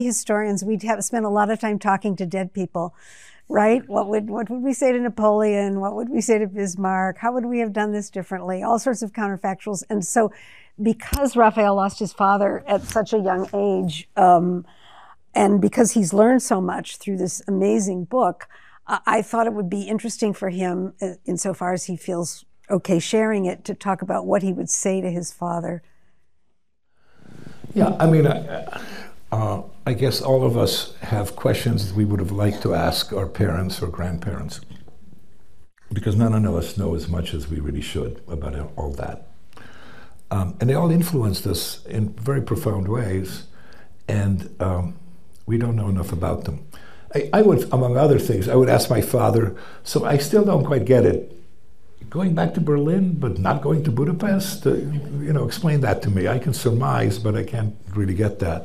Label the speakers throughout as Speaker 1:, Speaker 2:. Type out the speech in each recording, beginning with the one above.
Speaker 1: Historians, we'd have spent a lot of time talking to dead people, right? What would we say to Napoleon? What would we say to Bismarck? How would we have done this differently? All sorts of counterfactuals. And so because Raphael lost his father at such a young age, and because he's learned so much through this amazing book, I thought it would be interesting for him, insofar as he feels okay sharing it, to talk about what he would say to his father.
Speaker 2: Yeah, I mean, I guess all of us have questions that we would have liked to ask our parents or grandparents, because none of us know as much as we really should about all that. And they all influenced us in very profound ways, and we don't know enough about them. I would, among other things, I would ask my father, so I still don't quite get it, going back to Berlin but not going to Budapest? Explain that to me. I can surmise, but I can't really get that.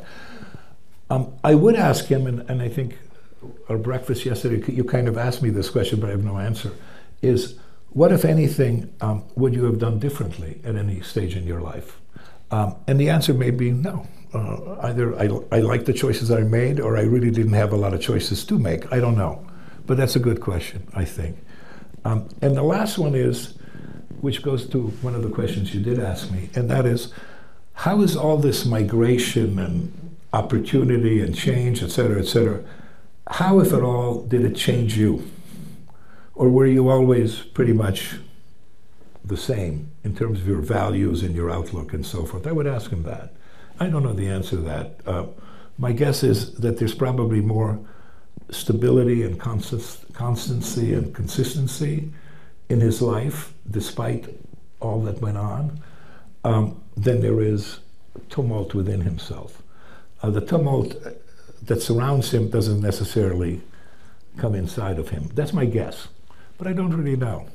Speaker 2: I would ask him, and I think our breakfast yesterday, you kind of asked me this question, but I have no answer, is what, if anything, would you have done differently at any stage in your life? And the answer may be no. Either I like the choices I made, or I really didn't have a lot of choices to make. I don't know. But that's a good question, I think. And the last one is, which goes to one of the questions you did ask me, and that is, how is all this migration and opportunity and change, et cetera, how, if at all, did it change you? Or were you always pretty much the same in terms of your values and your outlook and so forth? I would ask him that. I don't know the answer to that. My guess is that there's probably more stability and constancy and consistency in his life, despite all that went on, than there is tumult within himself. The tumult that surrounds him doesn't necessarily come inside of him. That's my guess, but I don't really know.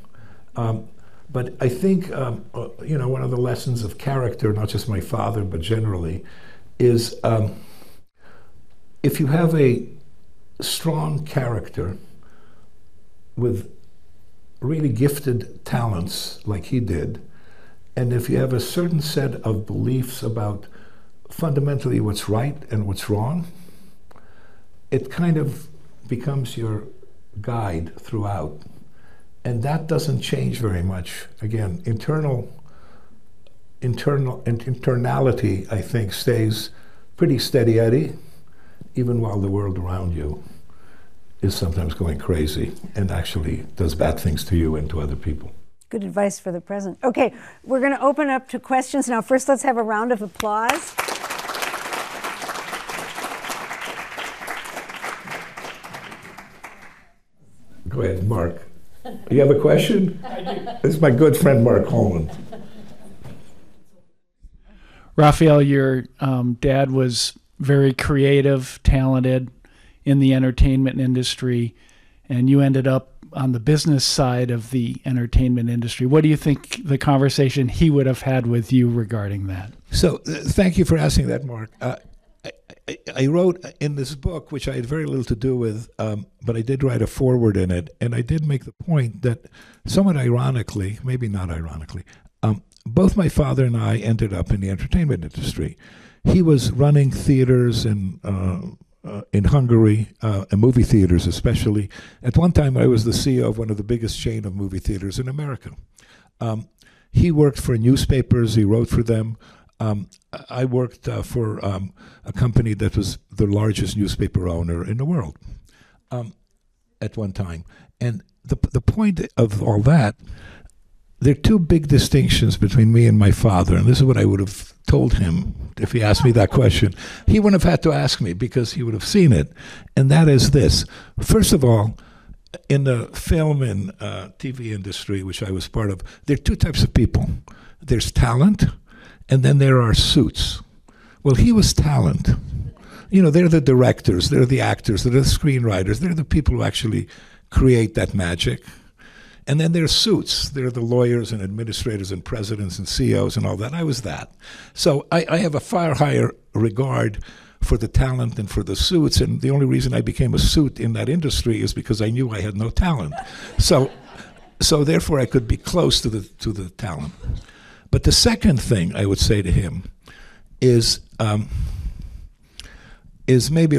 Speaker 2: But I think, one of the lessons of character, not just my father, but generally, is if you have a strong character with really gifted talents like he did, and if you have a certain set of beliefs about fundamentally what's right and what's wrong, it kind of becomes your guide throughout. And that doesn't change very much. Again, internality, I think, stays pretty steady Eddie, even while the world around you is sometimes going crazy and actually does bad things to you and to other people.
Speaker 1: Good advice for the present. Okay, we're going to open up to questions now. First, let's have a round of applause.
Speaker 2: Go ahead, Mark. You have a question?
Speaker 3: I do.
Speaker 2: This is my good friend, Mark Holland.
Speaker 3: Raphael, your dad was very creative, talented in the entertainment industry, and you ended up on the business side of the entertainment industry. What do you think the conversation he would have had with you regarding that?
Speaker 2: So thank you for asking that, Mark. I wrote in this book, which I had very little to do with, but I did write a foreword in it, and I did make the point that, somewhat ironically, maybe not ironically, both my father and I ended up in the entertainment industry. He was running theaters in Hungary, and movie theaters especially. At one time, I was the CEO of one of the biggest chain of movie theaters in America. He worked for newspapers, he wrote for them. I worked for a company that was the largest newspaper owner in the world at one time. And the point of all that, there are two big distinctions between me and my father, and this is what I would have told him if he asked me that question. He wouldn't have had to ask me because he would have seen it, and that is this. First of all, in the film and TV industry, which I was part of, there are two types of people. There's talent, and then there are suits. Well, he was talent. They're the directors, they're the actors, they're the screenwriters, they're the people who actually create that magic. And then there's suits. They're the lawyers and administrators and presidents and CEOs and all that. I was that. So I have a far higher regard for the talent and for the suits, and the only reason I became a suit in that industry is because I knew I had no talent. So therefore I could be close to the talent. But the second thing I would say to him is maybe